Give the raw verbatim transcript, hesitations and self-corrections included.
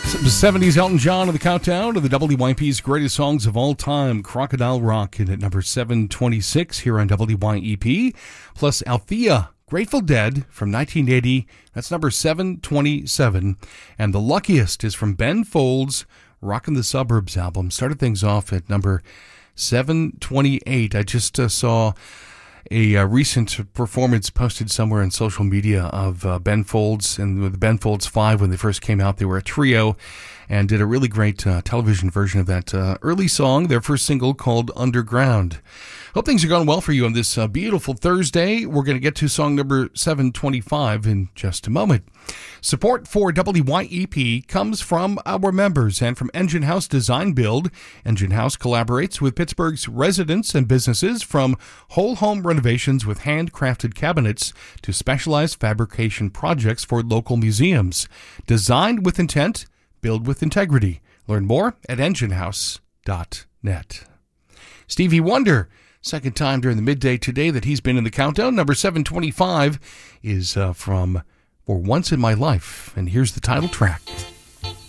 The seventies Elton John in the countdown to the W Y P's greatest songs of all time. Crocodile Rock in at number seven twenty-six here on W Y E P. Plus Althea, Grateful Dead from nineteen eighty. That's number seven twenty-seven. And The Luckiest is from Ben Folds' Rockin' the Suburbs album. Started things off at number seven twenty-eight. I just uh, saw a uh, recent performance posted somewhere on social media of uh, Ben Folds and the Ben Folds Five. When they first came out, they were a trio and did a really great uh, television version of that uh, early song, their first single called Underground. Hope things are going well for you on this uh, beautiful Thursday. We're going to get to song number seven twenty-five in just a moment. Support for W Y E P comes from our members and from Engine House Design Build. Engine House collaborates with Pittsburgh's residents and businesses, from whole home renovations with handcrafted cabinets to specialized fabrication projects for local museums. Designed with intent, build with integrity. Learn more at engine house dot net. Stevie Wonder, second time during the midday today that he's been in the countdown. Number seven twenty-five is uh, from For Once in My Life, and here's the title track.